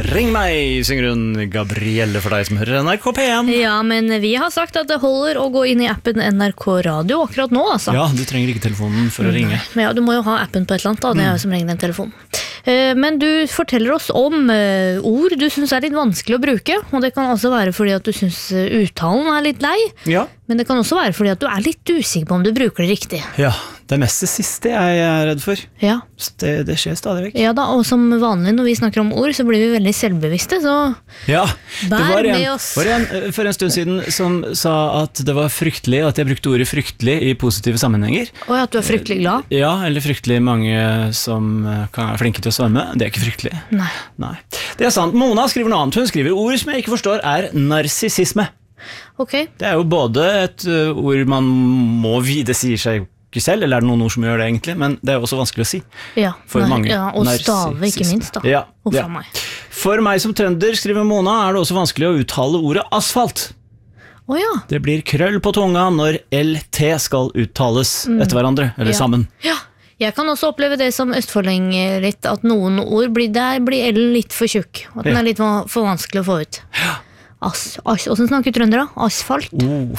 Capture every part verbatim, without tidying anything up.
Ring meg, synger hun Gabrielle for deg som hører N R K P en. Ja, men vi har sagt at det holder å gå inn i appen N R K Radio akkurat nå, altså. Ja, du trenger ikke telefonen for å ringe. Men ja, du må jo ha appen på et eller annet, da. Det er jo som regel en telefon. Men du forteller oss om ord du synes er litt vanskelig å bruke, og det kan også være fordi at du synes uttalen er litt lei. Ja. Men det kan også være fordi at du er litt usikker på om du bruker det riktig. Ja, det er mest det siste jeg er redd for. Ja. Det, det skjer stadig vekk. Ja da, og som vanlig når vi snakker om ord, så blir vi veldig selvbevisste, så ja, bær det var en, med oss. Var en for en stund siden som sa at det var fryktelig, at jeg brukte ordet fryktelig i positive sammenhenger. Og at du er fryktelig glad. Ja, eller fryktelig mange som kan være flinke til å svømme. Det er ikke fryktelig. Nei. Nei. Det er sant. Mona skriver noe annet. Hun skriver ord som jeg ikke forstår er narsissisme. Okay. Det er jo både et uh, ord man må vite, sier seg ikke selv, eller er det noen ord som gjør det egentlig, men det er jo også vanskelig å si. Ja, for mange. Ja, og stave ikke minst da. Ja, ja. Meg. For meg som trønder, skriver Mona, er det også vanskelig å uttale ordet asfalt. Oh, ja. Det blir krøll på tunga når L T skal uttales mm. etter hverandre, eller ja. sammen. Ja, jeg kan også oppleve det som østfolding litt, at noen ord blir, der blir L litt for tjukk, at den ja. er litt for vanskelig å få ut. Ja. As, as, hvordan snakker trøndere? Asfalt? Oh.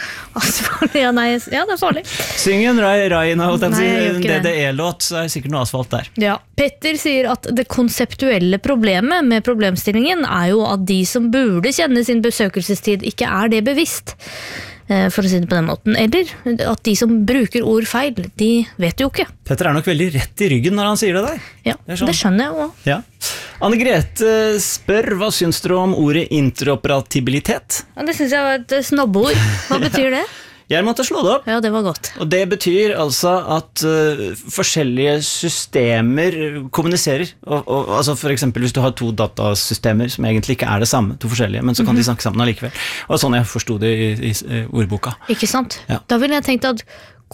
Asfalt, ja, nei, ja, det er farlig. Syng en Rai Rai, en D D D E-låt, så er det sikkert noe asfalt der. Ja. Petter sier at det konseptuelle problemet med problemstillingen er jo at de som burde kjenne sin besøkelsestid ikke er det bevisst, for å si det på den måten. Eller at de som bruker ord feil, de vet jo ikke. Petter er nok veldig rett i ryggen når han sier det der. Ja, det, sånn. Det skjønner jeg også. Ja. Anne-Grete spør, hva syns dere om ordet interoperabilitet? Ja, det synes jeg var et snobbeord. Hva betyr det? Jeg måtte slå det opp. Ja, det var godt. Og det betyr altså at uh, forskjellige systemer kommuniserer. Og, og, altså for eksempel hvis du har to datasystemer som egentlig ikke er det samme, to forskjellige, men så kan mm-hmm. de snakke sammen allikevel. Og sånn jeg forstod det i, i, i ordboka. Ikke sant? Ja. Da ville jeg tenkt at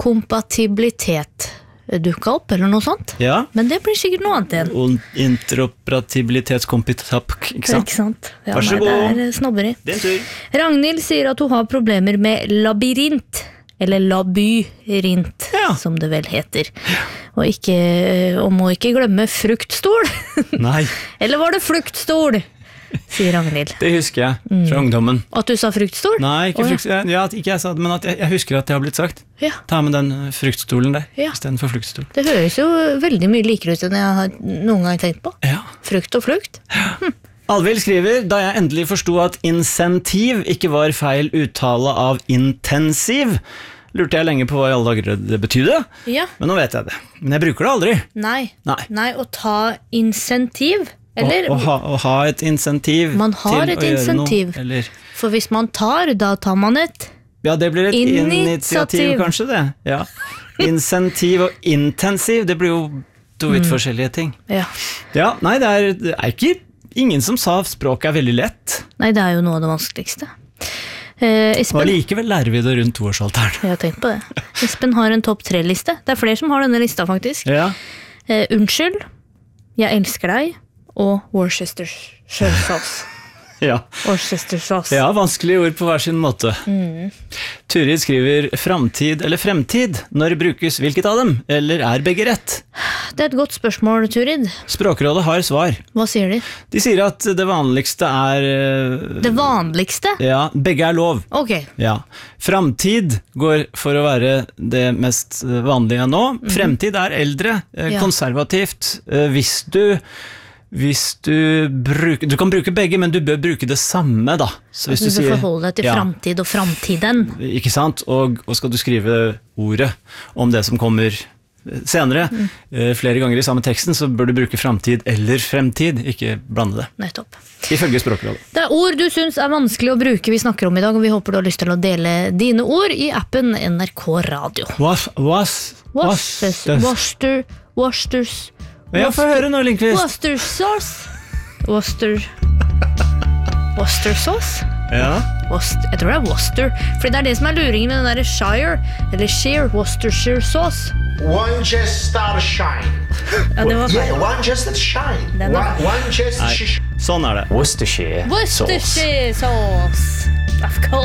kompatibilitet dukket opp, eller noe sånt. Ja. Men det blir sikkert noe annet igjen. Og interoperabilitetskompitap, ikke sant? Ikke sant? Ja, Vær så nei, god. Det er snobberi. Din tur. Ragnhild sier at hun har problemer med labyrint, eller labyrint, ja. Som det vel heter. Og, ikke, og må ikke glemme fruktstol. Nei. Eller var det fruktstol? Sier Ragnhild. Det husker jeg fra mm. ungdommen. At du sa fruktstol? Nei, ikke, oh, fruktstol. Ja, ikke jeg sa det, men at jeg, jeg husker at det har blitt sagt. Ja. Ta med den fruktstolen der, ja. I stedet for fruktstol. Det høres jo veldig mye likere ut enn jeg har noen gang tenkt på. Ja. Frukt og flukt. Ja. Hm. Alvild skriver, da jeg endelig forstod at insentiv ikke var feil uttale av intensiv, lurte jeg lenge på hva i alle dager det betydde, ja. Men nå vet jeg det. Men jeg bruker det aldri. Nei, Nei. Nei å ta insentiv. Eller, å, å, ha, å ha et insentiv man har til et å insentiv. Gjøre noe. Eller? For hvis man tar, da tar man et ja, det blir et initiativ, initiativ kanskje det. Ja. Insentiv og intensiv, det blir jo to vidt mm. forskjellige ting. Ja. Ja, nei, det er, det er ikke ingen som sa språket er veldig lett. Nei, det er jo noe av det vanskeligste. Uh, Espen, og likevel lærer vi det rundt toårsalderen. Jeg har tenkt på det. Espen har en topp tre-liste. Det er flere som har denne lista faktisk. Ja. Uh, unnskyld, jeg elsker deg, og Worcestershire sauce. Ja. Worcestershire sauce. Ja, vanskelige ord på hver sin måte. Mm. Turid skriver framtid eller fremtid. Når brukes hvilket av dem? Eller er begge rett? Det er et godt spørsmål, Turid. Språkrådet har svar. Hva sier de? De sier at det vanligste er... Det vanligste? Ja, begge er lov. Ok. Ja. Framtid går for å være det mest vanlige nå. Mm. Fremtid er eldre, ja. Konservativt. Hvis du... Hvis du bruker, du kan bruke begge, men du bør bruke det samme da. Så hvis du, du bør sier, forholde deg til ja, fremtid og fremtiden. Ikke sant? Og, og skal du skrive ordet om det som kommer senere, mm. flere ganger i samme teksten, så bør du bruke fremtid eller fremtid, ikke blande det. Nettopp. Ifølge Språkrådet. Det er ord du synes er vanskelig å bruke vi snakker om i dag, og vi håper du har lyst til å dele dine ord i appen N R K Radio. Was, was, was, Worcester, Worcesters, ja, få høre nå, Lindqvist. Worcester sauce. Worcester Worcester sauce? Ja. Worcester, jeg tror det er Worcester. For det er det som er luringen med den der Shire, eller Shire, Worcestershire sauce. Worcestershire. Ja, det var feil. Yeah, Worcestershire. Worcestershire. Sånn er det. Worcestershire. Worcestershire sauce. Of course.